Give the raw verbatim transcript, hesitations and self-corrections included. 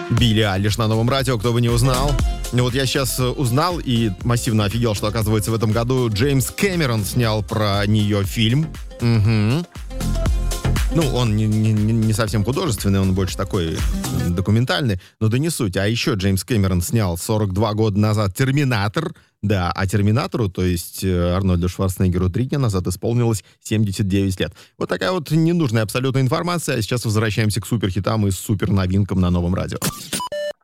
Билли Айлиш на новом радио, кто бы не узнал. Ну вот я сейчас узнал и массивно офигел, что, оказывается, в этом году Джеймс Кэмерон снял про нее фильм. Угу. Ну, он не, не, не совсем художественный, он больше такой документальный, но да не суть. А еще Джеймс Кэмерон снял сорок два года назад «Терминатор». Да, а «Терминатору», то есть Арнольду Шварценеггеру, три дня назад исполнилось семьдесят девять лет. Вот такая вот ненужная абсолютно информация. А сейчас возвращаемся к суперхитам и суперновинкам на новом радио.